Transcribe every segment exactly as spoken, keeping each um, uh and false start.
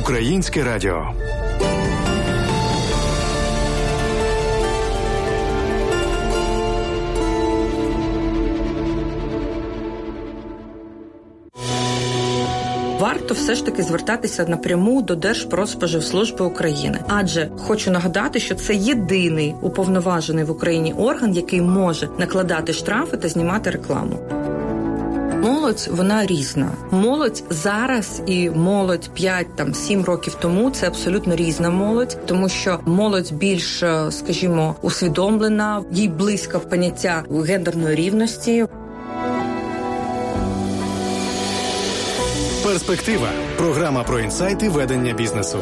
Українське радіо. Варто все ж таки звертатися напряму до Держпродспоживслужби України. Адже хочу нагадати, що це єдиний уповноважений в Україні орган, який може накладати штрафи та знімати рекламу. Молодь, вона різна. Молодь зараз і молодь п'ять-сім років тому – це абсолютно різна молодь, тому що молодь більш, скажімо, усвідомлена, їй близько поняття гендерної рівності. Перспектива. Програма про інсайти ведення бізнесу.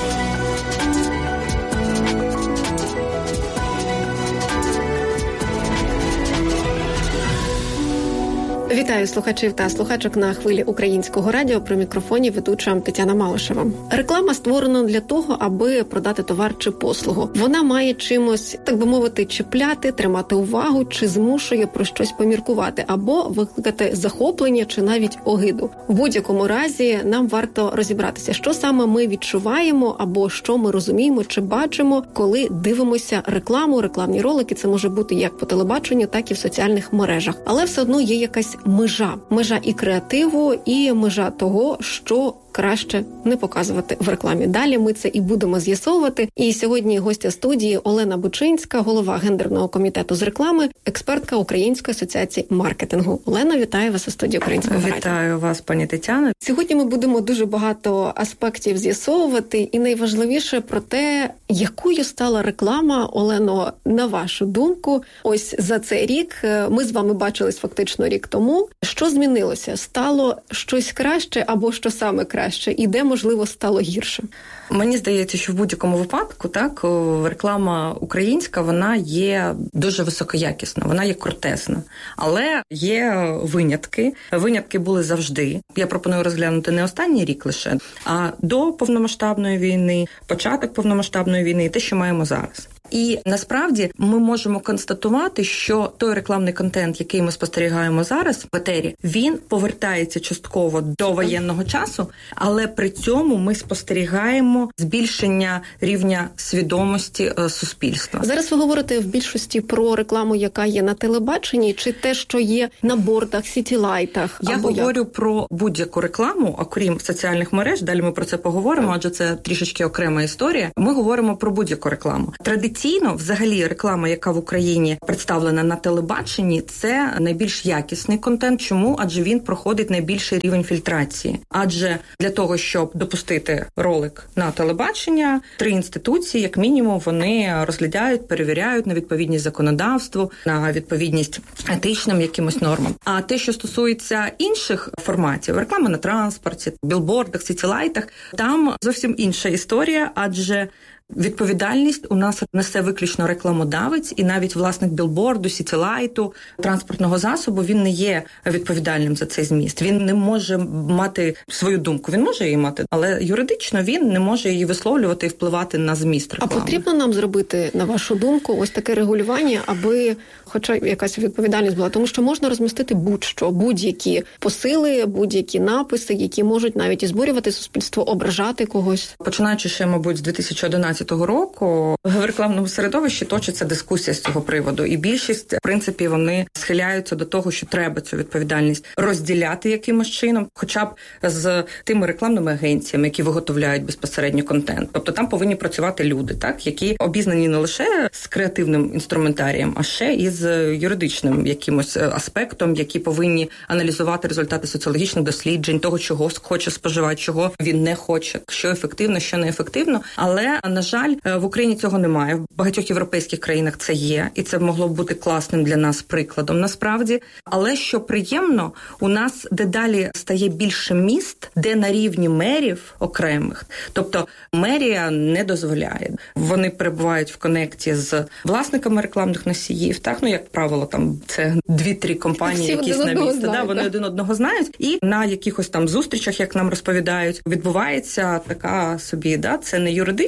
Вітаю слухачів та слухачок на хвилі Українського радіо. При мікрофоні ведуча Тетяна Малишева. Реклама створена для того, аби продати товар чи послугу. Вона має чимось, так би мовити, чіпляти, тримати увагу чи змушує про щось поміркувати або викликати захоплення чи навіть огиду. В будь-якому разі нам варто розібратися, що саме ми відчуваємо або що ми розуміємо чи бачимо, коли дивимося рекламу, рекламні ролики. Це може бути як по телебаченню, так і в соціальних мережах. Але все одно є якась межа. Межа і креативу, і межа того, що краще не показувати в рекламі. Далі ми це і будемо з'ясовувати. І сьогодні гостя студії Олена Бучинська, голова гендерного комітету з реклами, експертка Української асоціації маркетингу. Олена, вітаю вас у студії Українського радіо. Вітаю вас, пані Тетяно. Сьогодні ми будемо дуже багато аспектів з'ясовувати, і найважливіше про те, якою стала реклама, Олено, на вашу думку. Ось за цей рік, ми з вами бачились фактично рік тому. Що змінилося? Стало щось краще або що саме краще? І де, можливо, стало гірше? Мені здається, що в будь-якому випадку, так, реклама українська, вона є дуже високоякісна, вона є крутезна. Але є винятки. Винятки були завжди. Я пропоную розглянути не останній рік лише, а до повномасштабної війни, початок повномасштабної війни і те, що маємо зараз. І насправді ми можемо констатувати, що той рекламний контент, який ми спостерігаємо зараз в етері, він повертається частково до воєнного часу, але при цьому ми спостерігаємо збільшення рівня свідомості е, суспільства. Зараз ви говорите в більшості про рекламу, яка є на телебаченні, чи те, що є на бордах, сітілайтах? Я говорю як? про будь-яку рекламу, окрім соціальних мереж, далі ми про це поговоримо, адже це трішечки окрема історія. Ми говоримо про будь-яку рекламу. Традиційно, взагалі, реклама, яка в Україні представлена на телебаченні, це найбільш якісний контент. Чому? Адже він проходить найбільший рівень фільтрації. Адже для того, щоб допустити ролик на телебачення, три інституції, як мінімум, вони розглядають, перевіряють на відповідність законодавству, на відповідність етичним якимось нормам. А те, що стосується інших форматів, реклами на транспорті, білбордах, сітілайтах, там зовсім інша історія, адже відповідальність у нас несе виключно рекламодавець, і навіть власник білборду, сітілайту, транспортного засобу, він не є відповідальним за цей зміст. Він не може мати свою думку. Він може її мати, але юридично він не може її висловлювати і впливати на зміст реклами. А потрібно нам зробити, на вашу думку, ось таке регулювання, аби хоча якась відповідальність була? Тому що можна розмістити будь-що, будь-які посили, будь-які написи, які можуть навіть і збурювати суспільство, ображати когось. Починаючи ще, мабуть, з дві тисячі одинадцятого року в рекламному середовищі точиться дискусія з цього приводу. І більшість, в принципі, вони схиляються до того, що треба цю відповідальність розділяти якимось чином, хоча б з тими рекламними агенціями, які виготовляють безпосередньо контент. Тобто там повинні працювати люди, так, які обізнані не лише з креативним інструментарієм, а ще і з юридичним якимось аспектом, які повинні аналізувати результати соціологічних досліджень, того, чого хоче споживач, чого він не хоче, що ефективно, що не ефективно. Але, на жаль, в Україні цього немає. В багатьох європейських країнах це є, і це могло б бути класним для нас прикладом, насправді. Але, що приємно, у нас дедалі стає більше міст, де на рівні мерів окремих, тобто мерія не дозволяє. Вони перебувають в конекті з власниками рекламних носіїв, так, ну, як правило, там це дві-три компанії, якісь на місто, да, вони один одного знають, і на якихось там зустрічах, як нам розповідають, відбувається така собі, да, це не юридично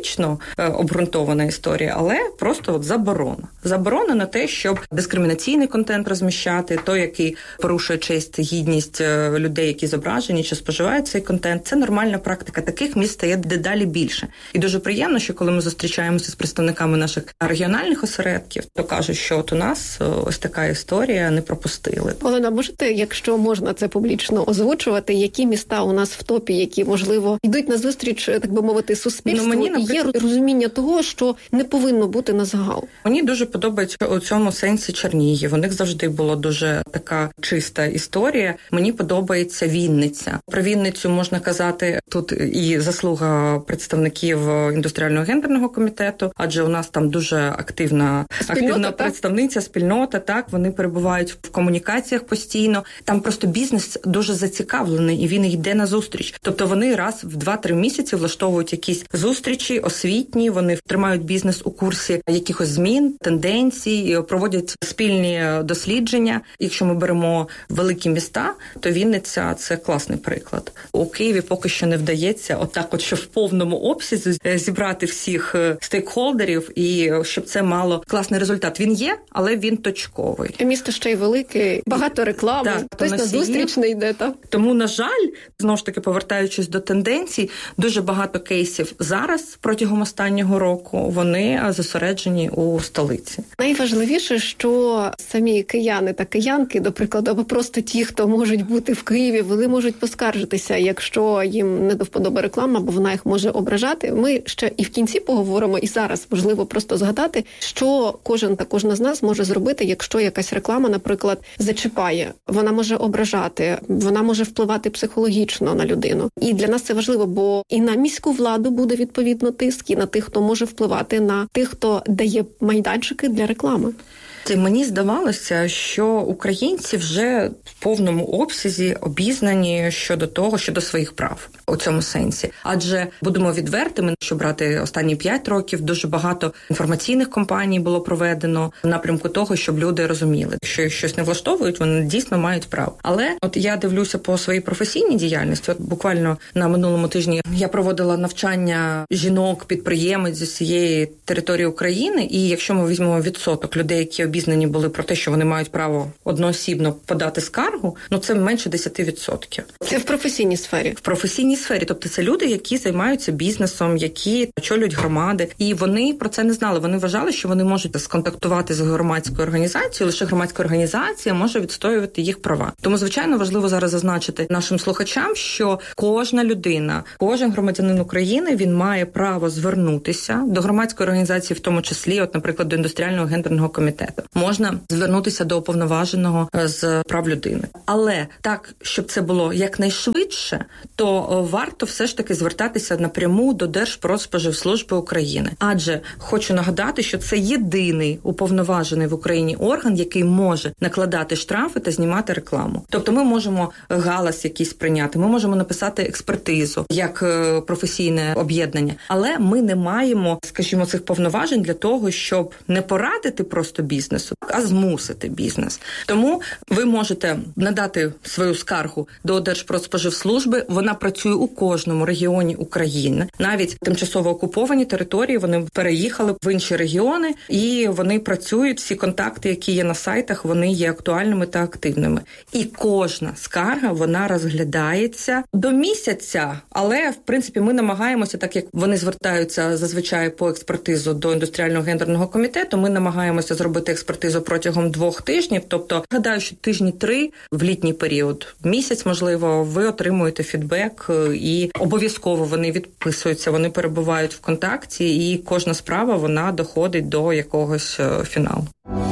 обґрунтована історія, але просто от заборона. Заборона на те, щоб дискримінаційний контент розміщати, той, який порушує честь, гідність людей, які зображені чи споживають цей контент. Це нормальна практика. Таких місць стає дедалі більше. І дуже приємно, що коли ми зустрічаємося з представниками наших регіональних осередків, то кажуть, що от у нас ось така історія, не пропустили. Олена, можете, якщо можна це публічно озвучувати, які міста у нас в топі, які, можливо, йдуть на зустріч, так би мовити, суспільству, ну, мені, наприклад... є розуміння того, що не повинно бути на загал? Мені дуже подобається у цьому сенсі Чернігів. У них завжди була дуже така чиста історія. Мені подобається Вінниця. Про Вінницю можна казати тут і заслуга представників індустріального гендерного комітету, адже у нас там дуже активна, активна представниця, спільнота, так, вони перебувають в комунікаціях постійно. Там просто бізнес дуже зацікавлений, і він йде на зустріч. Тобто вони раз в два-три місяці влаштовують якісь зустрічі освітні, вони тримають бізнес у курсі якихось змін, тенденцій, проводять спільні дослідження. Якщо ми беремо великі міста, то Вінниця – це класний приклад. У Києві поки що не вдається отак от, що в повному обсязі зібрати всіх стейкхолдерів і щоб це мало класний результат. Він є, але він точковий. Місто ще й велике, багато реклами, так, хтось на зустріч не йде. Так? Тому, на жаль, знову ж таки, повертаючись до тенденцій, дуже багато кейсів зараз, протягом останнього року, вони зосереджені у столиці. Найважливіше, що самі кияни та киянки, до прикладу, або просто ті, хто можуть бути в Києві, вони можуть поскаржитися, якщо їм не до вподоби реклама, бо вона їх може ображати. Ми ще і в кінці поговоримо, і зараз важливо просто згадати, що кожен та кожна з нас може зробити, якщо якась реклама, наприклад, зачіпає. Вона може ображати, вона може впливати психологічно на людину. І для нас це важливо, бо і на міську владу буде відповідно тиск, і на тих, хто може впливати на тих, хто дає майданчики для реклами. Мені здавалося, що українці вже в повному обсязі обізнані щодо того, щодо своїх прав у цьому сенсі. Адже, будемо відвертими, що брати останні п'ять років, дуже багато інформаційних кампаній було проведено в напрямку того, щоб люди розуміли, що їх щось не влаштовують, вони дійсно мають право. Але от я дивлюся по своїй професійній діяльності. От буквально на минулому тижні я проводила навчання жінок-підприємець з усієї території України, і якщо ми візьмемо відсоток людей, які обізнані були про те, що вони мають право одноосібно подати скаргу, ну це менше десять відсотків. Це в професійній сфері? В професійній сфері. Тобто це люди, які займаються бізнесом, які очолюють громади. І вони про це не знали. Вони вважали, що вони можуть сконтактувати з громадською організацією, лише громадська організація може відстоювати їх права. Тому, звичайно, важливо зараз зазначити нашим слухачам, що кожна людина, кожен громадянин України, він має право звернутися до громадської організації, в тому числі, от, наприклад, до індустріального гендерного комітету. Можна звернутися до уповноваженого з прав людини. Але так, щоб це було якнайшвидше, то варто все ж таки звертатися напряму до Держпродспоживслужби України. Адже хочу нагадати, що це єдиний уповноважений в Україні орган, який може накладати штрафи та знімати рекламу. Тобто ми можемо галас якийсь прийняти, ми можемо написати експертизу як професійне об'єднання, але ми не маємо, скажімо, цих повноважень для того, щоб не порадити просто бізнесу, а змусити бізнес. Тому ви можете надати свою скаргу до Держпродспоживслужби. Вона працює у кожному регіоні України. Навіть тимчасово окуповані території, вони переїхали в інші регіони, і вони працюють, всі контакти, які є на сайтах, вони є актуальними та активними. І кожна скарга, вона розглядається до місяця, але, в принципі, ми намагаємося, так як вони звертаються зазвичай по експертизу до індустріального гендерного комітету, ми намагаємося зробити експертизу протягом двох тижнів, тобто, гадаю, що тижні три в літній період, місяць, можливо, ви отримуєте фідбек, і обов'язково вони відписуються, вони перебувають в контакті, і кожна справа, вона доходить до якогось фіналу.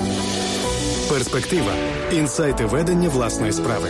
Перспектива. Інсайти ведення власної справи.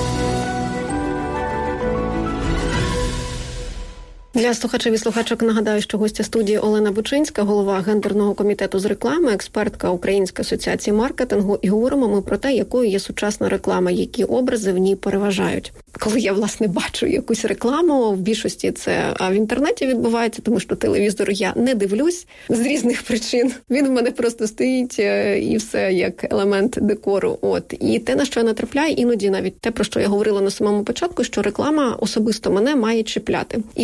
Для слухачів і слухачок нагадаю, що гостя студії Олена Бучинська, голова гендерного комітету з реклами, експертка Української асоціації маркетингу. І говоримо ми про те, якою є сучасна реклама, які образи в ній переважають. Коли я, власне, бачу якусь рекламу, в більшості це в інтернеті відбувається, тому що телевізор я не дивлюсь з різних причин. Він в мене просто стоїть і все як елемент декору. От. І те, на що я натрапляю, іноді навіть те, про що я говорила на самому початку, що реклама особисто мене має чіпляти. І вона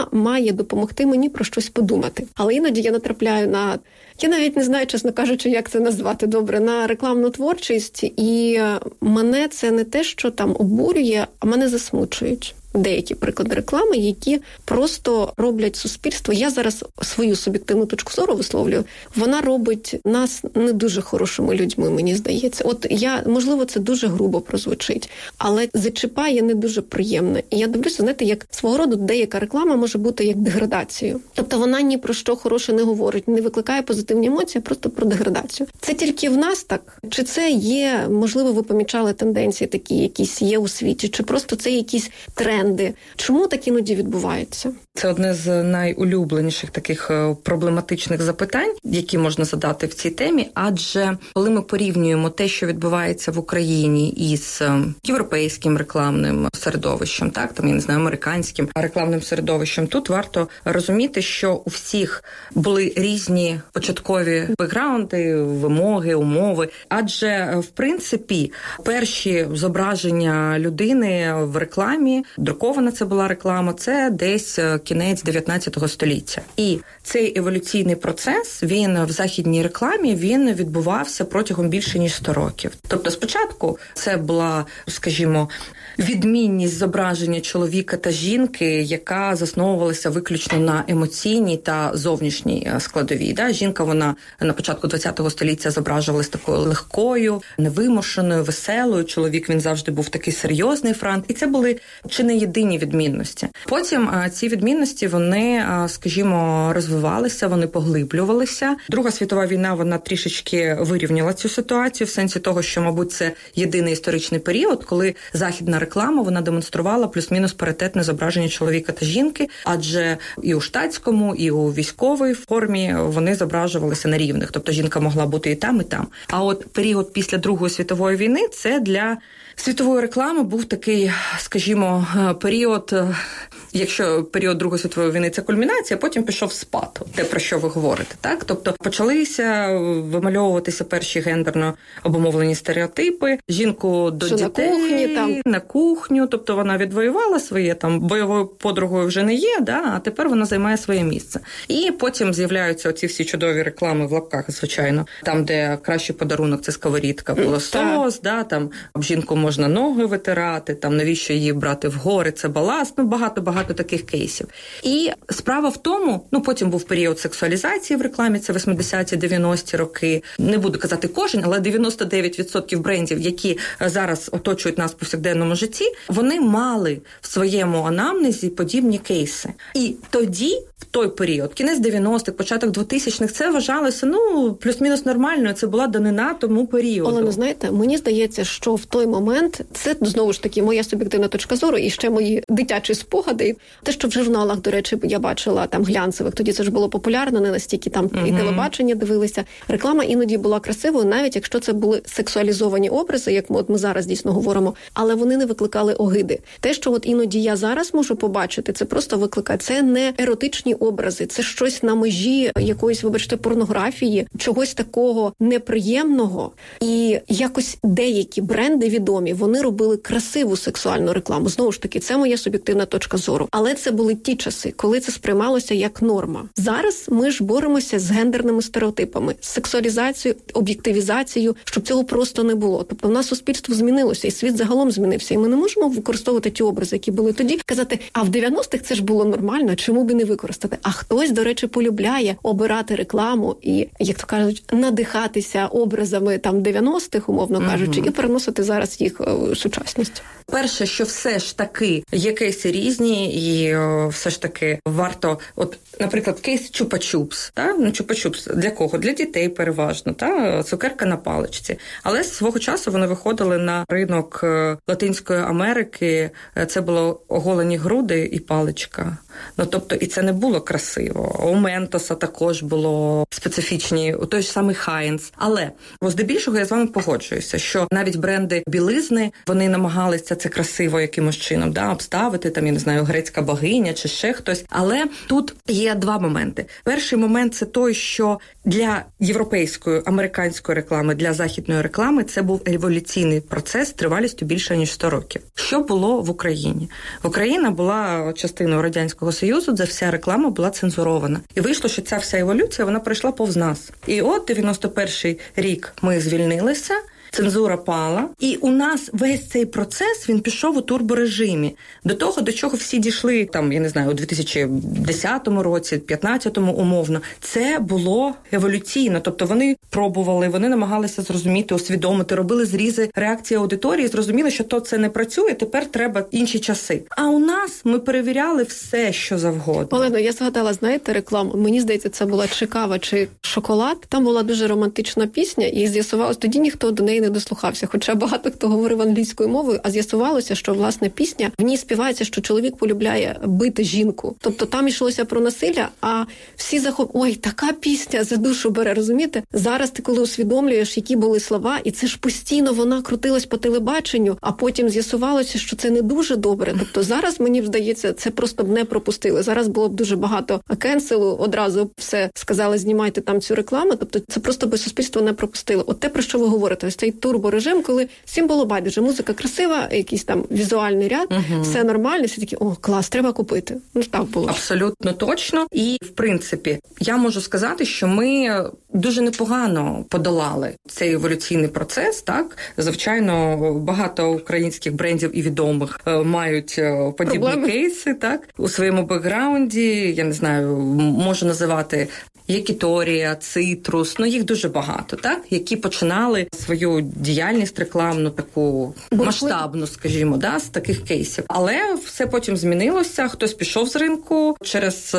вона має допомогти мені про щось подумати. Але іноді я натрапляю на, я навіть не знаю, чесно кажучи, як це назвати добре, на рекламну творчість, і мене це не те, що там обурює, а мене засмучують. Деякі приклади реклами, які просто роблять суспільство. Я зараз свою суб'єктивну точку зору висловлюю. Вона робить нас не дуже хорошими людьми, мені здається. От я, можливо, це дуже грубо прозвучить, але зачіпає не дуже приємно. І я дивлюся, знаєте, як свого роду деяка реклама може бути як деградацією. Тобто вона ні про що хороше не говорить, не викликає позитивні емоції, а просто про деградацію. Це тільки в нас так? Чи це є, можливо, ви помічали тенденції такі, якісь є у світі, чи просто це якісь тренди? Чому так іноді відбувається? Це одне з найулюбленіших таких проблематичних запитань, які можна задати в цій темі, адже коли ми порівнюємо те, що відбувається в Україні із європейським рекламним середовищем, так, там, я не знаю, американським рекламним середовищем, тут варто розуміти, що у всіх були різні початкові бекграунди, вимоги, умови, адже, в принципі, перші зображення людини в рекламі, друкована це була реклама, це десь кінець дев'ятнадцятого століття. І цей еволюційний процес, він в західній рекламі, він відбувався протягом більше ніж сто років. Тобто спочатку це була, скажімо, відмінність зображення чоловіка та жінки, яка засновувалася виключно на емоційній та зовнішній складовій. Да? Жінка, вона на початку ХХ століття зображувалася такою легкою, невимушеною, веселою. Чоловік, він завжди був такий серйозний франт. І це були чи не єдині відмінності. Потім ці відмінності, вони, скажімо, розвивалися, вони поглиблювалися. Друга світова війна, вона трішечки вирівняла цю ситуацію, в сенсі того, що, мабуть, це єдиний історичний період, коли західна реклама, вона демонструвала плюс-мінус паритетне зображення чоловіка та жінки, адже і у штатському, і у військовій формі вони зображувалися на рівних. Тобто жінка могла бути і там, і там. А от період після Другої світової війни, це для світової реклами був такий, скажімо, період, якщо період Другої світової війни – це кульмінація, потім пішов спад, те, про що ви говорите. Так? Тобто почалися вимальовуватися перші гендерно обумовлені стереотипи, жінку до що дітей, на кухні, там. на кухню, тобто вона відвоювала своє, там, бойовою подругою вже не є, да? А тепер вона займає своє місце. І потім з'являються оці всі чудові реклами в лапках, звичайно, там, де кращий подарунок – це сковорідка, пилосос, да? Там об жінку можна ноги витирати, там навіщо її брати в гори, це баласт, ну багато-багато таких кейсів. І справа в тому, ну потім був період сексуалізації в рекламі, це вісімдесяті-дев'яності роки. Не буду казати кожен, але дев'яносто дев'ять відсотків брендів, які зараз оточують нас в повсякденному житті, вони мали в своєму анамнезі подібні кейси. І тоді, в той період, кінець дев'яностих, початок двотисячних, це вважалося, ну, плюс-мінус нормально, це була данина тому періоду. Але, ну, знаєте, мені здається, що в той момент, це, знову ж таки, моя суб'єктивна точка зору і ще мої дитячі спогади. Те, що в журналах, до речі, я бачила там глянцевих, тоді це ж було популярно, не настільки там mm-hmm. і телебачення дивилися. Реклама іноді була красивою, навіть якщо це були сексуалізовані образи, як ми, от ми зараз дійсно говоримо, але вони не викликали огиди. Те, що от іноді я зараз можу побачити, це просто викликає. Це не еротичні образи, це щось на межі якоїсь, вибачте, порнографії, чогось такого неприємного. І якось деякі бренди відомі, вони робили красиву сексуальну рекламу. Знову ж таки, це моя суб'єктивна точка зору. Але це були ті часи, коли це сприймалося як норма. Зараз ми ж боремося з гендерними стереотипами, з сексуалізацією, об'єктивізацією, щоб цього просто не було. Тобто в нас суспільство змінилося, і світ загалом змінився. І ми не можемо використовувати ті образи, які були тоді, казати, а в дев'яностих це ж було нормально, чому би не використати? А хтось, до речі, полюбляє обирати рекламу і, як то кажуть, надихатися образами там дев'яностих, умовно кажучи, угу. і переносити зараз їх в сучасність. Перше, що все ж таки є кейси різні, і о, все ж таки варто, от, наприклад, кейс чупа-чупс. Та? Ну, чупа-чупс для кого? Для дітей переважно, та? Цукерка на паличці. Але з свого часу вони виходили на ринок Латинської Америки, це було оголені груди і паличка. Ну, тобто, і це не було красиво. У Ментоса також було специфічні, у той ж самий Хайнц. Але, здебільшого, я з вами погоджуюся, що навіть бренди білизни, вони намагалися це красиво якимось чином, да, обставити, там, я не знаю, грецька богиня чи ще хтось. Але тут є два моменти. Перший момент – це той, що для європейської, американської реклами, для західної реклами це був еволюційний процес тривалістю більше, ніж сто років. Що було в Україні? Україна була частиною Радянського Союзу, де вся реклама була цензурована. І вийшло, що ця вся еволюція, вона пройшла повз нас. І от дев'яносто перший рік ми звільнилися, цензура пала, і у нас весь цей процес, він пішов у турборежимі. До того, до чого всі дійшли, там, я не знаю, у дві тисячі десятому році, п'ятнадцятому умовно, це було еволюційно. Тобто вони пробували, вони намагалися зрозуміти, усвідомити, робили зрізи реакції аудиторії, зрозуміли, що то це не працює, тепер треба інші часи. А у нас ми перевіряли все, що завгодно. Олено, я згадала, знаєте, рекламу. Мені здається, це була чи кава, чи шоколад. Там була дуже романтична пісня, і з'ясувалося, тоді ніхто до неї не дослухався. Хоча багато хто говорив англійською мовою, а з'ясувалося, що, власне, пісня, в ній співається, що чоловік полюбляє бити жінку. Тобто там йшлося про насилля, а всі захоп... Ой, така пісня за душу бере, розумієте? Зараз ти коли усвідомлюєш, які були слова, і це ж постійно вона крутилась по телебаченню, а потім з'ясувалося, що це не дуже добре. Тобто зараз, мені здається, це просто б не пропустили. Зараз було б дуже багато кенселу, одразу все сказали, знімайте там цю рекламу. Тобто це просто би суспільство не пропустило. От те, про що ви говорите, ось цей турборежим, коли всім було байдуже, музика красива, якийсь там візуальний ряд, угу. Все нормально, всі такі, о, клас, треба купити. Ну, так було. Абсолютно точно. І, в принципі, я можу сказати, що ми дуже непогано подолали цей еволюційний процес, так? Звичайно, багато українських брендів і відомих мають подібні проблеми. Кейси, так? У своєму бекграунді, я не знаю, можу називати є Кіторія, Цитрус, ну їх дуже багато, так? Які починали свою діяльність рекламну, таку масштабну, скажімо, да, з таких кейсів. Але все потім змінилося, хтось пішов з ринку через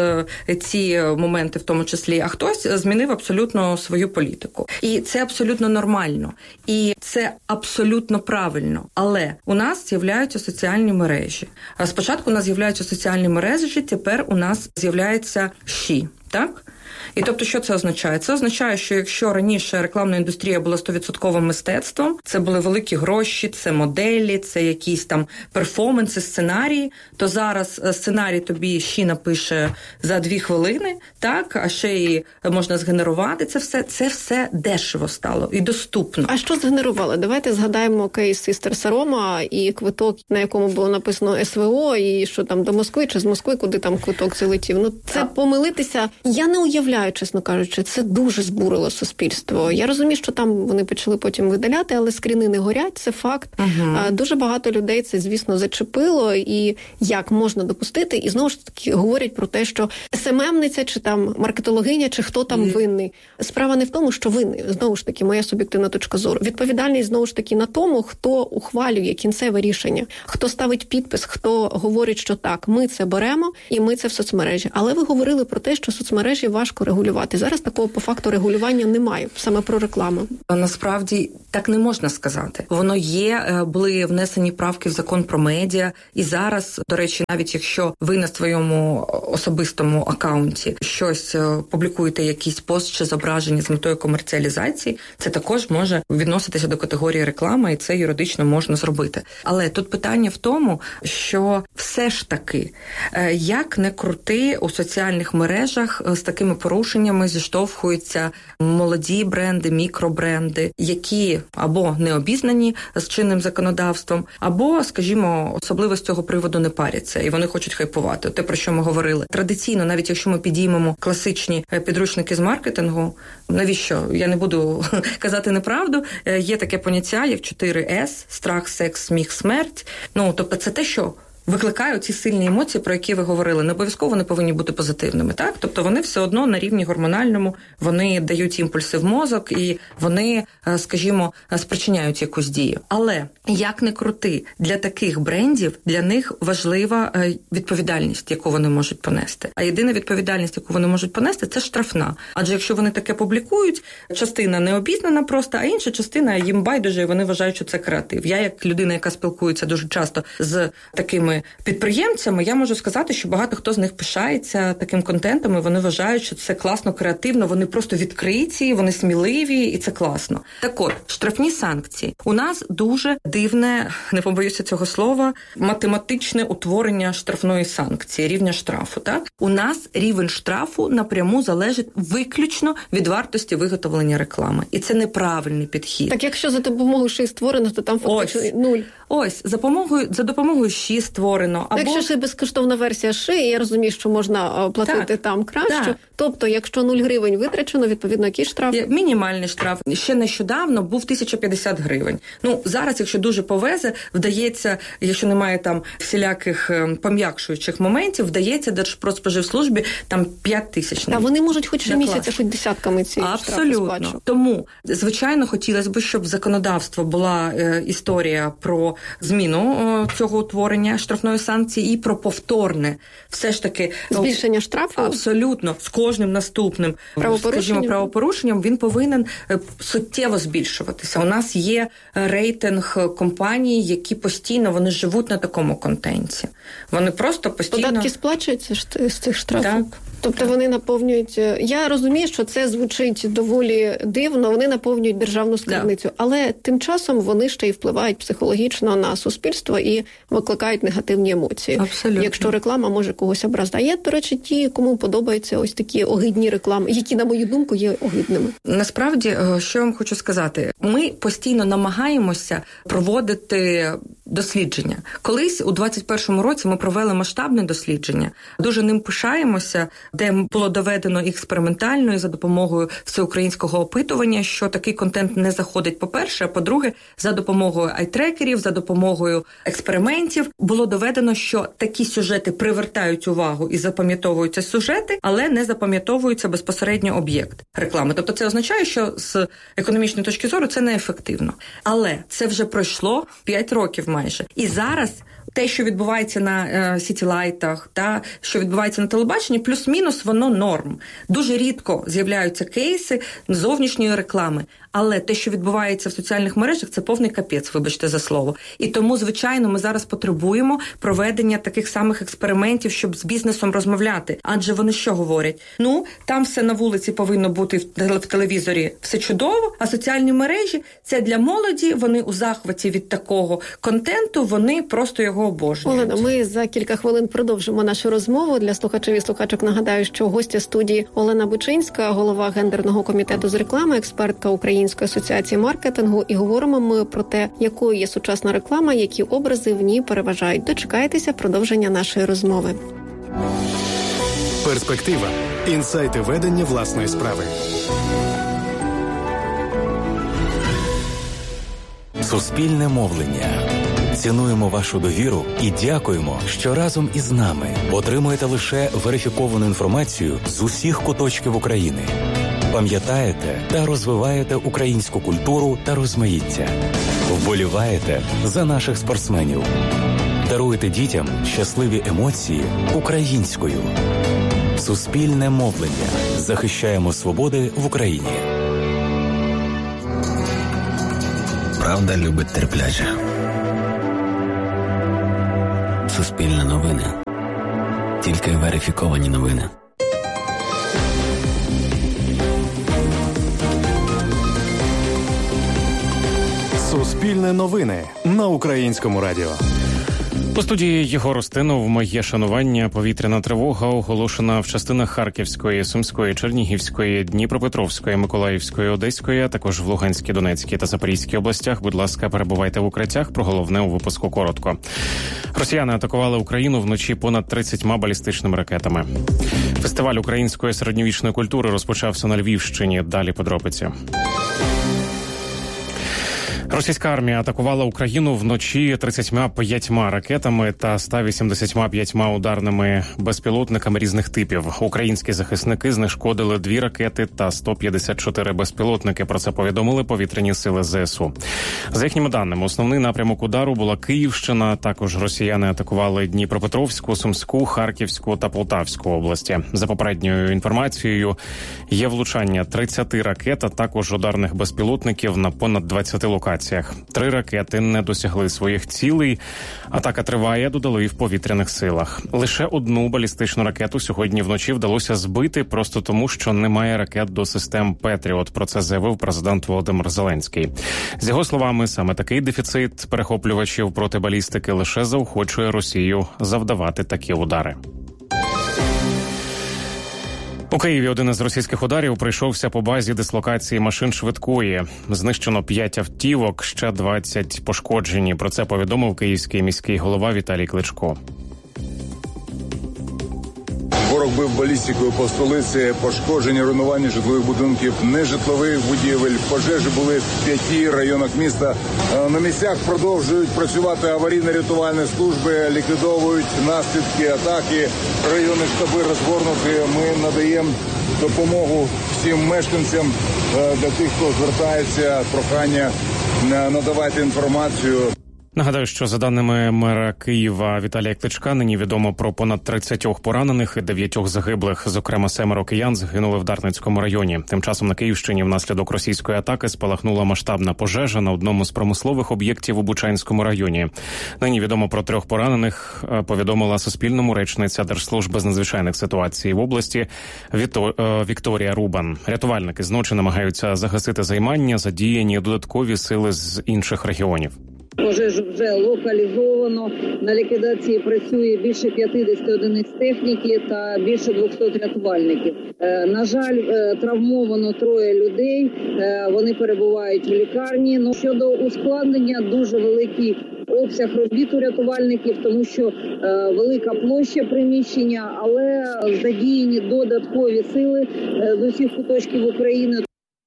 ці моменти в тому числі, а хтось змінив абсолютно свою політику. І це абсолютно нормально. І це абсолютно правильно. Але у нас з'являються соціальні мережі. Спочатку у нас з'являються соціальні мережі, тепер у нас з'являється ЩІ, так? І тобто, що це означає? Це означає, що якщо раніше рекламна індустрія була сто відсотків мистецтвом, це були великі гроші, це моделі, це якісь там перформанси, сценарії, то зараз сценарій тобі ще напише за дві хвилини, так, а ще й можна згенерувати це все. Це все дешево стало і доступно. А що згенерували? Давайте згадаємо кейс із Терсарома і квиток, на якому було написано ес ве о, і що там до Москви чи з Москви, куди там квиток залетів. Ну, це так. Помилитися. Я не уявляю, чесно кажучи, це дуже збурило суспільство. Я розумію, що там вони почали потім видаляти, але скріни не горять, це факт. Угу. Дуже багато людей це, звісно, зачепило, і як можна допустити, і знову ж таки говорять про те, що ес ем ем-ниця, чи там маркетологиня, чи хто там mm. винний. Справа не в тому, що винний, знову ж таки, моя суб'єктивна точка зору. Відповідальність, знову ж таки, на тому, хто ухвалює кінцеве рішення, хто ставить підпис, хто говорить, що так, ми це беремо, і ми це в соцмережі. Але ви говорили про те, що соцмережі важко регулювати. Зараз такого по факту регулювання немає, саме про рекламу. Насправді так не можна сказати. Воно є, були внесені правки в закон про медіа, і зараз, до речі, навіть якщо ви на своєму особистому акаунті щось публікуєте, якийсь пост чи зображення з метою комерціалізації, це також може відноситися до категорії реклами, і це юридично можна зробити. Але тут питання в тому, що все ж таки, як не крути, у соціальних мережах з такими порушеннями зіштовхуються молоді бренди, мікробренди, які або не обізнані з чинним законодавством, або, скажімо, особливо з цього приводу не паряться, і вони хочуть хайпувати. Те, про що ми говорили. Традиційно, навіть якщо ми підіймемо класичні підручники з маркетингу, навіщо? Я не буду казати неправду. Є таке поняття, як чотири ес – страх, секс, сміх, смерть. Ну, тобто це те, що викликають ці сильні емоції, про які ви говорили. Не обов'язково вони повинні бути позитивними, так? Тобто вони все одно на рівні гормональному, вони дають імпульси в мозок і вони, скажімо, спричиняють якусь дію. Але, як не крути, для таких брендів, для них важлива відповідальність, яку вони можуть понести. А єдина відповідальність, яку вони можуть понести, це штрафна. Адже якщо вони таке публікують, частина не обізнана просто, а інша частина їм байдуже, і вони вважають, що це креатив. Я, як людина, яка спілкується дуже часто з такими такими підприємцями, я можу сказати, що багато хто з них пишається таким контентом, і вони вважають, що це класно, креативно, вони просто відкриті, вони сміливі, і це класно. Так от, штрафні санкції. У нас дуже дивне, не побоюся цього слова, математичне утворення штрафної санкції, рівня штрафу. Так? У нас рівень штрафу напряму залежить виключно від вартості виготовлення реклами. І це неправильний підхід. Так якщо за допомогою ши створено, то там фактично ось, нуль. Ось, за допомогою, за допомогою ши створено. Або... Якщо ще безкоштовна версія ши, я розумію, що можна платити так, там краще. Так. Тобто, якщо нуль гривень витрачено, відповідно, який штраф? Мінімальний штраф. Ще нещодавно був тисяча п'ятдесят гривень. Ну, зараз, якщо дуже повезе, вдається, якщо немає там всіляких пом'якшуючих моментів, вдається Держпродспоживслужбі там п'ять тисяч. Та вони можуть хоч щомісяця, хоч десятками ці штрафи сплачувати. Абсолютно. Тому, звичайно, хотілося б, щоб в законодавство була е, історія про зміну е, цього утворення штрафної санкції і про повторне. Все ж таки... Збільшення штрафу? Абсолютно. З кожним наступним, скажімо, правопорушенням він повинен суттєво збільшуватися. У нас є рейтинг компаній, які постійно, вони живуть на такому контенті. Вони просто постійно... Податки сплачуються з цих штрафів? Так. Тобто вони наповнюють... Я розумію, що це звучить доволі дивно, вони наповнюють державну скарбницю, да. Але тим часом вони ще й впливають психологічно на суспільство і викликають негативні емоції. Абсолютно. Якщо реклама може когось образити. А є, до речі, ті, кому подобаються ось такі огидні реклами, які, на мою думку, є огидними. Насправді, що я вам хочу сказати, ми постійно намагаємося проводити дослідження. Колись у двадцять першому році ми провели масштабне дослідження. Дуже ним пишаємося, де було доведено експериментально і за допомогою всеукраїнського опитування, що такий контент не заходить, по-перше, а по-друге, за допомогою айтрекерів, за допомогою експериментів було доведено, що такі сюжети привертають увагу і запам'ятовуються сюжети, але не запам'ятовується безпосередньо об'єкт реклами. Тобто це означає, що з економічної точки зору це неефективно. Але це вже пройшло п'ять років майже. І зараз те, що відбувається на е, сітілайтах, та що відбувається на телебаченні, плюс-мінус воно норм. Дуже рідко з'являються кейси зовнішньої реклами. Але те, що відбувається в соціальних мережах, це повний капець, вибачте за слово. І тому, звичайно, ми зараз потребуємо проведення таких самих експериментів, щоб з бізнесом розмовляти. Адже вони що говорять? Ну, там все на вулиці повинно бути в телевізорі, все чудово, а соціальні мережі – це для молоді, вони у захваті від такого контенту, вони просто його обожнюють. Олена, ми за кілька хвилин продовжимо нашу розмову. Для слухачів і слухачок нагадаю, що гостя студії Олена Бучинська, голова гендерного комітету з реклами, експертка Української асоціації маркетингу, і говоримо ми про те, якою є сучасна реклама, які образи в ній переважають. Дочекайтеся продовження нашої розмови. Перспектива. Інсайти ведення власної справи. Суспільне мовлення. Цінуємо вашу довіру і дякуємо, що разом із нами отримуєте лише верифіковану інформацію з усіх куточків України. Пам'ятаєте та розвиваєте українську культуру та розмаїття. Вболіваєте за наших спортсменів. Даруєте дітям щасливі емоції українською. Суспільне мовлення. Захищаємо свободи в Україні. Правда любить терпляче. Суспільне новини. Тільки верифіковані новини. Суспільне новини на Українському радіо. У студії Єгор Устинов. Моє шанування. Повітряна тривога оголошена в частинах Харківської, Сумської, Чернігівської, Дніпропетровської, Миколаївської, Одеської, а також в Луганській, Донецькій та Запорізькій областях. Будь ласка, перебувайте в укриттях. Про головне у випуску коротко. Росіяни атакували Україну вночі понад тридцятьма балістичними ракетами. Фестиваль української середньовічної культури розпочався на Львівщині. Далі подробиці. Російська армія атакувала Україну вночі тридцятьма п'ятьма ракетами та ста вісімдесятьма п'ятьма ударними безпілотниками різних типів. Українські захисники знешкодили дві ракети та сто п'ятдесят чотири безпілотники. Про це повідомили повітряні сили ЗСУ. За їхніми даними, основний напрямок удару була Київщина. Також росіяни атакували Дніпропетровську, Сумську, Харківську та Полтавську області. За попередньою інформацією, є влучання тридцяти ракет, а також ударних безпілотників на понад двадцяти локаціях. локаціях. Три ракети не досягли своїх цілей. Атака триває, додали і в повітряних силах. Лише одну балістичну ракету сьогодні вночі вдалося збити просто тому, що немає ракет до систем «Петріот». Про це заявив президент Володимир Зеленський. З його словами, саме такий дефіцит перехоплювачів проти балістики лише заохочує Росію завдавати такі удари. У Києві один із російських ударів прийшовся по базі дислокації машин швидкої. Знищено п'ять автівок, ще двадцять пошкоджені. Про це повідомив київський міський голова Віталій Кличко. Ворог бив балістикою по столиці, пошкоджені, руйнування житлових будинків, нежитлових будівель. Пожежі були в п'яти районах міста. На місцях продовжують працювати аварійно-рятувальні служби, ліквідовують наслідки атаки. Районні штаби розгорнуті. Ми надаємо допомогу всім мешканцям. Для тих, хто звертається, прохання надавати інформацію. Нагадаю, що за даними мера Києва Віталія Кличка, нині відомо про понад тридцять поранених і дев'ять загиблих. Зокрема, семеро киян загинули в Дарницькому районі. Тим часом на Київщині внаслідок російської атаки спалахнула масштабна пожежа на одному з промислових об'єктів у Бучанському районі. Нині відомо про трьох поранених, повідомила Суспільному речниця Держслужби з надзвичайних ситуацій в області Вікторія Рубан. Рятувальники зночі намагаються загасити займання, задіяні додаткові сили з інших регіонів. Пожежу вже локалізовано. На ліквідації працює більше п'ятдесят одиниць техніки та більше двохсот рятувальників. Е, на жаль, е, травмовано троє людей. Е, вони перебувають в лікарні. Но щодо ускладнення, дуже великий обсяг робіт у рятувальників, тому що е, велика площа приміщення, але задіяні додаткові сили е, з усіх куточків України.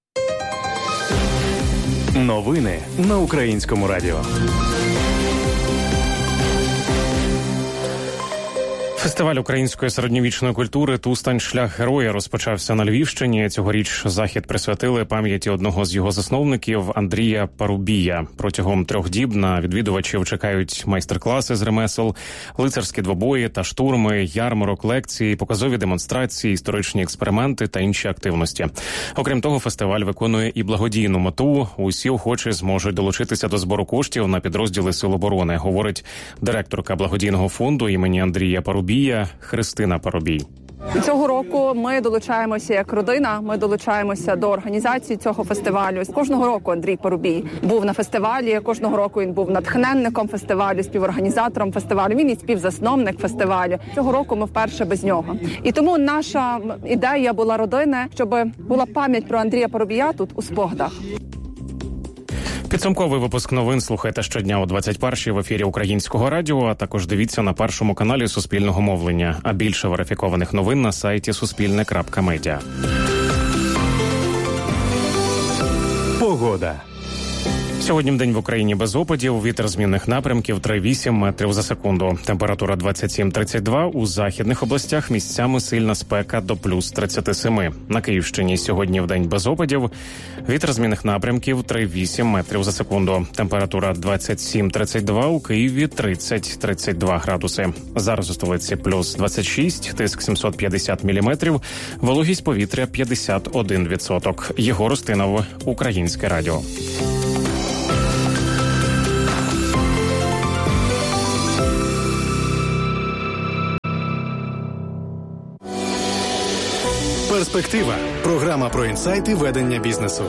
Новини на Українському радіо. Фестиваль української середньовічної культури «Тустань. Шлях героя» розпочався на Львівщині. Цьогоріч захід присвятили пам'яті одного з його засновників Андрія Парубія. Протягом трьох діб на відвідувачів чекають майстер-класи з ремесел, лицарські двобої та штурми, ярмарок, лекції, показові демонстрації, історичні експерименти та інші активності. Окрім того, фестиваль виконує і благодійну мету. Усі охочі зможуть долучитися до збору коштів на підрозділи Сил оборони, говорить директорка благодійного фонду імені Андрія Парубія Христина Парубій. Цього року ми долучаємося як родина, ми долучаємося до організації цього фестивалю. Кожного року Андрій Парубій був на фестивалі, кожного року він був натхненником фестивалю, співорганізатором фестивалю, він і співзасновник фестивалю. Цього року ми вперше без нього. І тому наша ідея була родини, щоб була пам'ять про Андрія Парубія тут у спогадах. Підсумковий випуск новин слухайте щодня о двадцять першій в ефірі Українського радіо, а також дивіться на першому каналі Суспільного мовлення. А більше верифікованих новин на сайті суспільне крапка медіа. Погода. Сьогодні вдень в Україні без опадів, вітер змінних напрямків три вісім метрів за секунду. Температура двадцять сім тридцять два, у західних областях місцями сильна спека до плюс тридцять сім. На Київщині сьогодні вдень без опадів, вітер змінних напрямків три вісім метрів за секунду. Температура двадцять сім тридцять два, у Києві тридцять тридцять два градуси. Зараз у столиці плюс двадцять шість, тиск сімсот п'ятдесят міліметрів, вологість повітря п'ятдесят один відсоток. Єгор Устинов, Українське радіо. Перспектива. Програма про інсайти ведення бізнесу.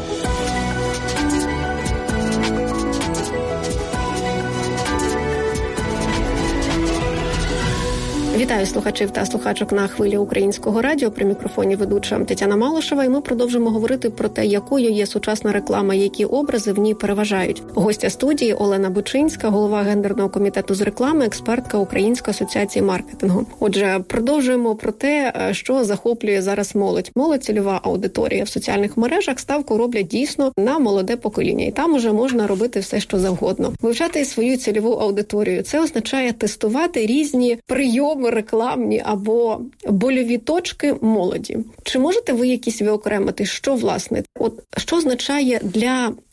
Вітаю слухачів та слухачок на хвилі Українського радіо. При мікрофоні ведуча Тетяна Малишева. І ми продовжимо говорити про те, якою є сучасна реклама, які образи в ній переважають. Гостя студії Олена Бучинська, голова гендерного комітету з реклами, експертка Української асоціації маркетингу. Отже, продовжуємо про те, що захоплює зараз молодь. Молодь, цільова аудиторія в соціальних мережах, ставку роблять дійсно на молоде покоління. І там уже можна робити все, що завгодно. Вивчати свою цільову аудиторію – це означає тестувати різні прийоми рекламні або больові точки молоді. Чи можете ви якісь виокремити, що, власне, от що означає для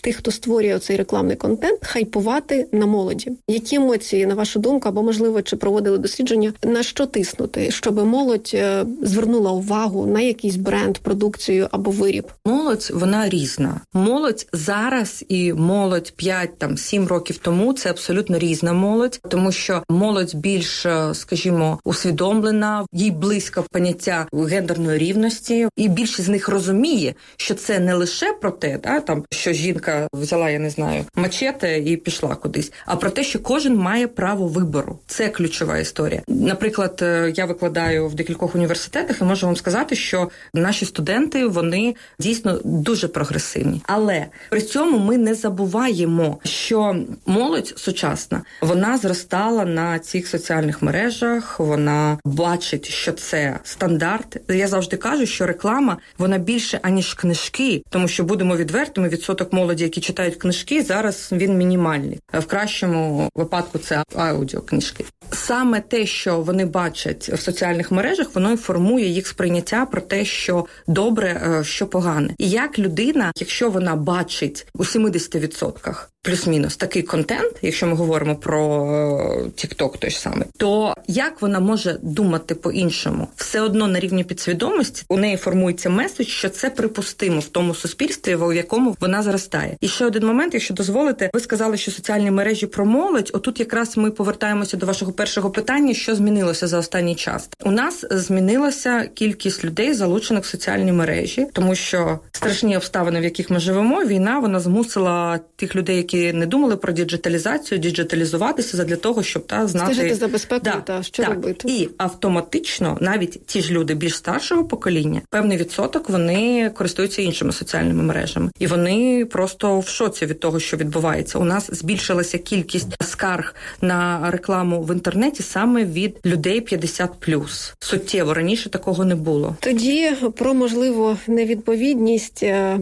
тих, хто створює цей рекламний контент, хайпувати на молоді? Які емоції, на вашу думку, або, можливо, чи проводили дослідження, на що тиснути, щоб молодь звернула увагу на якийсь бренд, продукцію або виріб? Молодь, вона різна. Молодь зараз і молодь п'ять, там, сім років тому – це абсолютно різна молодь, тому що молодь більш, скажімо, усвідомлена, їй близько поняття гендерної рівності, і більшість з них розуміє, що це не лише про те, да, там, що жінка взяла, я не знаю, мачете і пішла кудись, а про те, що кожен має право вибору. Це ключова історія. Наприклад, я викладаю в декількох університетах і можу вам сказати, що наші студенти, вони дійсно дуже прогресивні. Але при цьому ми не забуваємо, що молодь сучасна, вона зростала на цих соціальних мережах, вона бачить, що це стандарт. Я завжди кажу, що реклама, вона більше, аніж книжки, тому що, будемо відвертими, відсоток молоді, які читають книжки, зараз він мінімальний. В кращому випадку це аудіокнижки. Саме те, що вони бачать в соціальних мережах, воно і формує їх сприйняття про те, що добре, що погане. І як людина, якщо вона бачить у сімдесят відсотків плюс-мінус такий контент, якщо ми говоримо про TikTok той ж самий, то як вона може думати по-іншому? Все одно на рівні підсвідомості у неї формується меседж, що це припустимо в тому суспільстві, в якому вона зростає. І ще один момент, якщо дозволите, ви сказали, що соціальні мережі про молодь, отут якраз ми повертаємося до вашого першого питання, що змінилося за останній час. У нас змінилася кількість людей, залучених в соціальні мережі, тому що страшні обставини, в яких ми живемо, війна, вона змусила тих людей, які не думали про діджиталізацію, діджиталізуватися задля того, щоб та знати... Стежити за безпекою, да, та що так. робити. І автоматично навіть ті ж люди більш старшого покоління, певний відсоток, вони користуються іншими соціальними мережами. І вони просто в шоці від того, що відбувається. У нас збільшилася кількість скарг на рекламу в інтернеті саме від людей п'ятдесят плюс. Суттєво, раніше такого не було. Тоді про, можливо, невідповідність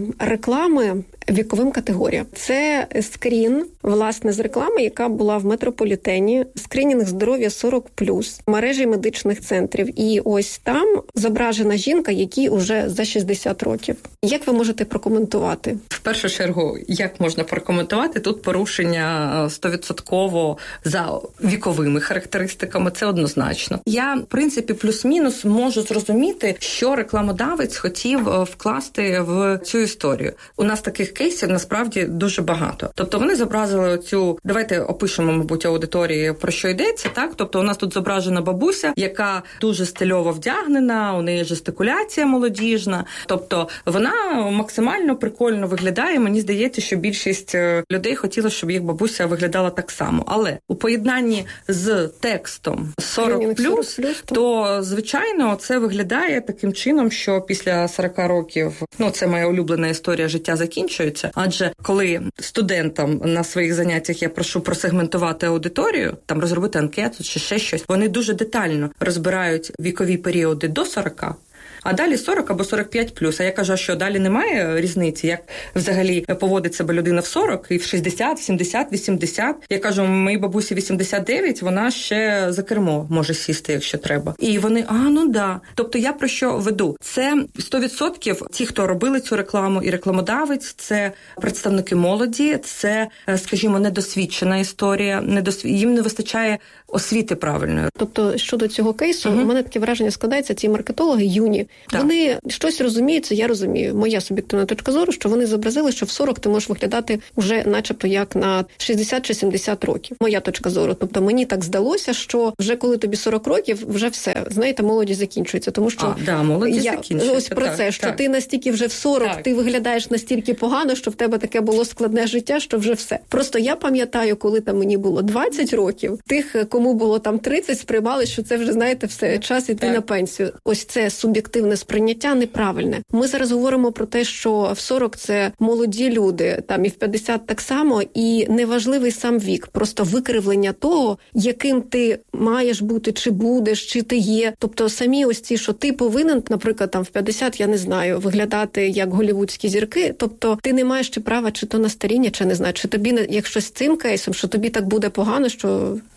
реклами віковим категоріям. Це скрін, власне, з реклами, яка була в метрополітені, скринінг здоров'я сорок плюс, мережі медичних центрів. І ось там зображена жінка, якій уже за шістдесят років. Як ви можете прокоментувати? В першу чергу, як можна прокоментувати? Тут порушення сто відсотків за віковими характеристиками, це однозначно. Я, в принципі, плюс-мінус можу зрозуміти, що рекламодавець хотів вкласти в цю історію. У нас таких кейсів насправді дуже багато. Тобто вони зобразили цю, давайте опишемо, мабуть, аудиторії, про що йдеться, так? Тобто у нас тут зображена бабуся, яка дуже стильово вдягнена, у неї жестикуляція молодіжна. Тобто вона максимально прикольно виглядає. Мені здається, що більшість людей хотіла, щоб їх бабуся виглядала так само. Але у поєднанні з текстом сорок плюс, то, звичайно, це виглядає таким чином, що після сорок років, ну, це моя улюблена історія, життя закінчується. Адже коли студентам на своїх заняттях я прошу просегментувати аудиторію, там розробити анкету чи ще щось, вони дуже детально розбирають вікові періоди до сорока, а далі сорок або сорок п'ять плюс. А я кажу, що далі немає різниці, як взагалі поводить себе людина в сорок, і в шістдесят, сімдесят, вісімдесят. Я кажу, моїй бабусі вісімдесят дев'ять, вона ще за кермо може сісти, якщо треба. І вони, а, ну да. Тобто я про що веду? Це сто відсотків ті, хто робили цю рекламу, і рекламодавець, це представники молоді, це, скажімо, недосвідчена історія, недосвід... їм не вистачає освіти правильної. Тобто, щодо цього кейсу, угу. у мене таке враження складається, ці маркетологи юні, так. Вони щось розуміють, це я розумію. Моя суб'єктивна точка зору, що вони зобразили, що в сорок ти можеш виглядати вже начебто як на шістдесят чи сімдесят років. Моя точка зору. Тобто мені так здалося, що вже коли тобі сорок років, вже все. Знаєте, молодість закінчується. Тому що а, да, молодість я, закінчується. Ось про так, це, що так. ти настільки вже в сорок, так. ти виглядаєш настільки погано, що в тебе таке було складне життя, що вже все. Просто я пам'ятаю, коли там мені було двадцять років, тих, кому було там тридцять, сприймали, що це вже, знаєте, все, час іти на пенсію. Ось це суб'єктивне сприйняття неправильне. Ми зараз говоримо про те, що в сорок це молоді люди, там і в п'ятдесят так само, і неважливий сам вік, просто викривлення того, яким ти маєш бути, чи будеш, чи ти є. Тобто самі ось ці, що ти повинен, наприклад, там в п'ятдесят, я не знаю, виглядати як голлівудські зірки, тобто ти не маєш чи права, чи то на старіння, чи не знаю, чи тобі, якщо з цим кейсом, що тобі так буде погано, що все.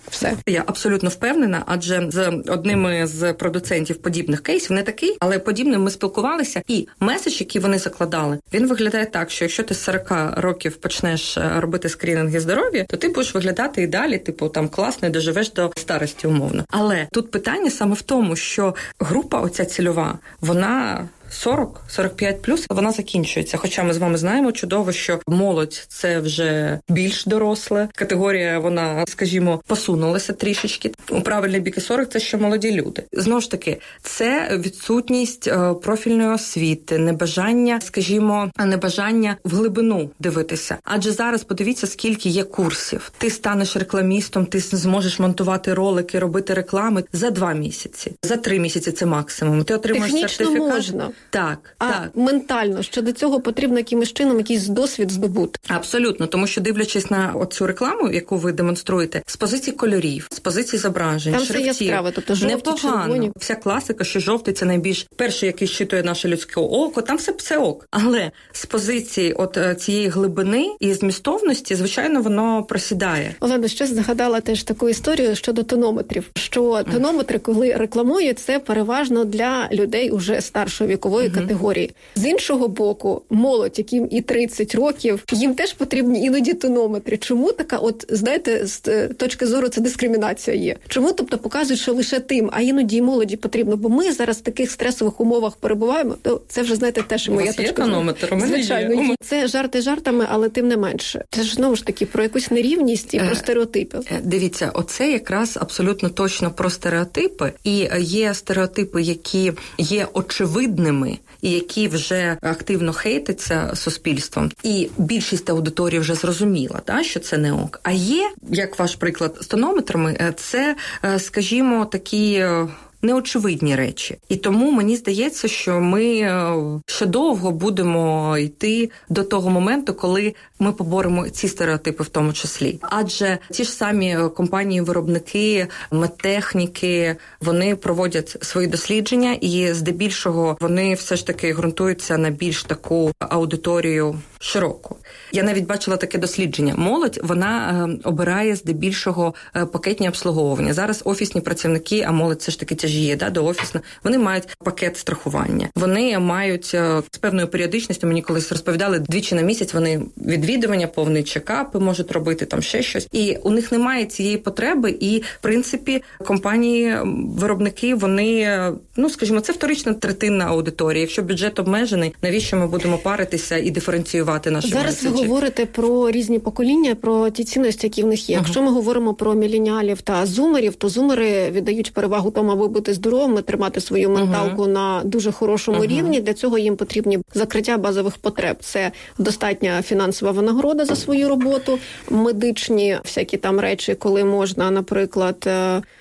Я абсолютно впевнена, адже з одним з продуцентів подібних кейсів, не такий, але подібним ми спілкувалися, і меседж, який вони закладали, він виглядає так, що якщо ти з сорок років почнеш робити скринінги здоров'я, то ти будеш виглядати і далі, типу, там класно, доживеш до старості умовно. Але тут питання саме в тому, що група оця цільова, вона сорок - сорок п'ять плюс, вона закінчується. Хоча ми з вами знаємо чудово, що молодь – це вже більш доросла категорія, вона, скажімо, посунулася трішечки. У правильний бік і сорок – це ще молоді люди. Знову ж таки, це відсутність профільної освіти, небажання, скажімо, небажання в глибину дивитися. Адже зараз подивіться, скільки є курсів. Ти станеш рекламістом, ти зможеш монтувати ролики, робити реклами за два місяці. За три місяці – це максимум. Ти отримаєш технічно сертифікат. Можна. Так, а так. Ментально, що до цього потрібно якимось чином якийсь досвід здобути. Абсолютно, тому що дивлячись на оцю рекламу, яку ви демонструєте, з позиції кольорів, з позиції зображень, там шрифтів. Там все яскраво, тобто жовті, червоні. Вся класика, що жовтий – це найбільш перший, який щитує наше людське око, там все, все ок. Але з позиції от цієї глибини і змістовності, звичайно, воно просідає. Олена, щось згадала теж таку історію щодо тонометрів, що тонометри, коли рекламують, це переважно для людей уже старшого вікової uh-huh. категорії. З іншого боку, молодь, яким і тридцять років, їм теж потрібні іноді тонометри. Чому така, от, знаєте, з точки зору це дискримінація є? Чому, тобто, показують, що лише тим, а іноді і молоді потрібно? Бо ми зараз в таких стресових умовах перебуваємо, то це вже, знаєте, теж і моя точка зору. Звичайно, є. Це жарти жартами, але тим не менше. Це ж, знову ж таки, про якусь нерівність і про стереотипи. Дивіться, оце якраз абсолютно точно про стереотипи. І є стереотипи, які є очевидними, і які вже активно хейтяться суспільством. І більшість аудиторії вже зрозуміла, да, що це не ок. А є, як ваш приклад з тонометрами, це, скажімо, такі неочевидні речі. І тому мені здається, що ми ще довго будемо йти до того моменту, коли ми поборемо ці стереотипи в тому числі. Адже ті ж самі компанії-виробники, медтехніки, вони проводять свої дослідження і здебільшого вони все ж таки ґрунтуються на більш таку аудиторію широку. Я навіть бачила таке дослідження. Молодь, вона е, обирає здебільшого е, пакетні обслуговування. Зараз офісні працівники, а молодь все ж таки тяжіє, да, до офісного, вони мають пакет страхування. Вони мають е, з певною періодичністю, мені колись розповідали, двічі на місяць вони відвідування, повний чекапи можуть робити, там ще щось. І у них немає цієї потреби, і, в принципі, компанії-виробники, вони, ну, скажімо, це вторична третинна аудиторія. Якщо бюджет обмежений, навіщо ми будемо паритися і диференціювати наші Зараз меседжі? Ви говорите про різні покоління, про ті цінності, які в них є. Uh-huh. Якщо ми говоримо про міленіалів та зумерів, то зумери віддають перевагу тому, аби бути здоровими, тримати свою менталку uh-huh. на дуже хорошому uh-huh. рівні. Для цього їм потрібні закриття базових потреб. Це достатня фінансова винагорода за свою роботу, медичні всякі там речі, коли можна, наприклад,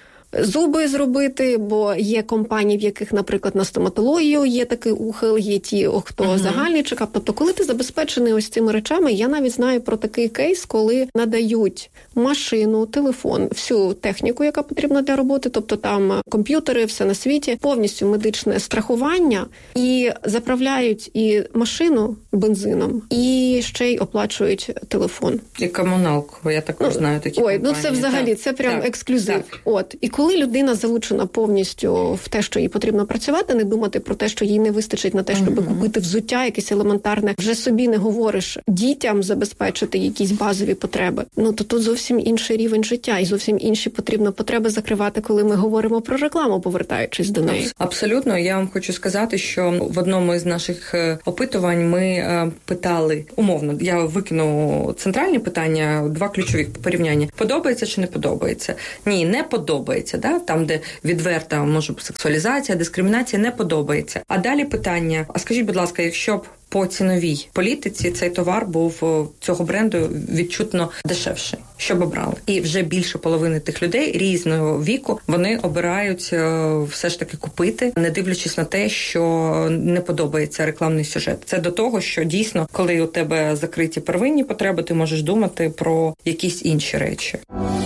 зуби зробити, бо є компанії, в яких, наприклад, на стоматологію є такий ухил, є ті, хто uh-huh. загальний чекап. Тобто, коли ти забезпечений ось цими речами, я навіть знаю про такий кейс, коли надають машину, телефон, всю техніку, яка потрібна для роботи, тобто там комп'ютери, все на світі, повністю медичне страхування, і заправляють і машину бензином, і ще й оплачують телефон. І комуналку, я також ну, знаю такі ой, компанії. Ну це взагалі, це прям так, ексклюзив. Так. От. І коли людина залучена повністю в те, що їй потрібно працювати, не думати про те, що їй не вистачить на те, щоб uh-huh. купити взуття, якесь елементарне, вже собі не говориш дітям забезпечити якісь базові потреби, ну то тут зовсім інший рівень життя і зовсім інші потрібно потреби закривати, коли ми говоримо про рекламу, повертаючись до неї. Абсолютно. Я вам хочу сказати, що в одному із наших опитувань ми питали, умовно, я викину центральні питання, два ключові порівняння. Подобається чи не подобається? Ні, не подобається. Да? Там, де відверта, може, сексуалізація, дискримінація, не подобається. А далі питання, а скажіть, будь ласка, якщо б по ціновій політиці цей товар був цього бренду відчутно дешевший, що б обрали? І вже більше половини тих людей різного віку, вони обирають все ж таки купити, не дивлячись на те, що не подобається рекламний сюжет. Це до того, що дійсно, коли у тебе закриті первинні потреби, ти можеш думати про якісь інші речі.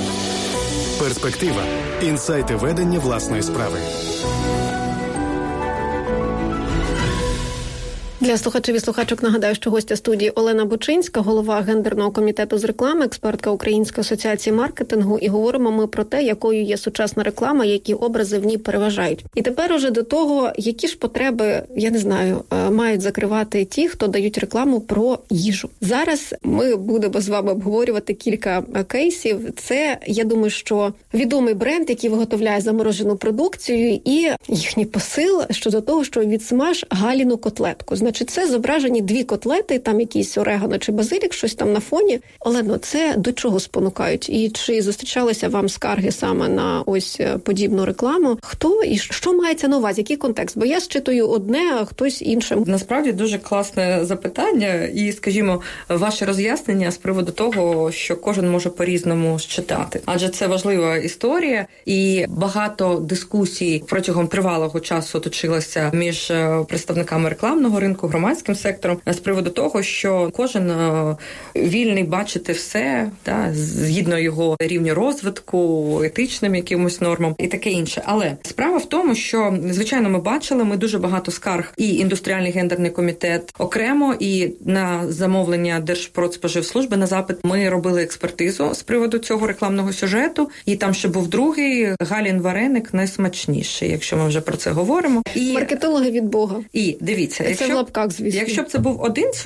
Перспектива. Інсайти ведення власної справи. Для слухачів і слухачок нагадаю, що гостя студії Олена Бучинська, голова гендерного комітету з реклами, експертка Української асоціації маркетингу. І говоримо ми про те, якою є сучасна реклама, які образи в ній переважають. І тепер уже до того, які ж потреби, я не знаю, мають закривати ті, хто дають рекламу про їжу. Зараз ми будемо з вами обговорювати кілька кейсів. Це, я думаю, що відомий бренд, який виготовляє заморожену продукцію, і їхній посил щодо того, що відсмаж Галіну котлетку. Значить, це зображені дві котлети, там якийсь орегано чи базилік, щось там на фоні. Олено, це до чого спонукають? І чи зустрічалися вам скарги саме на ось подібну рекламу? Хто і що мається на увазі? Який контекст? Бо я зчитую одне, а хтось іншим. Насправді дуже класне запитання і, скажімо, ваше роз'яснення з приводу того, що кожен може по-різному считати. Адже це важлива історія, і багато дискусій протягом тривалого часу точилося між представниками рекламного ринку, громадським сектором з приводу того, що кожен вільний бачити все, та, згідно його рівню розвитку, етичним якимось нормам і таке інше. Але справа в тому, що, звичайно, ми бачили, ми дуже багато скарг і індустріальний гендерний комітет окремо, і на замовлення Держпродспоживслужби на запит ми робили експертизу з приводу цього рекламного сюжету, і там ще був другий Галін вареник найсмачніший, якщо ми вже про це говоримо. І маркетологи від Бога. І дивіться, це якщо, в лапках, звісно. Якщо б це був один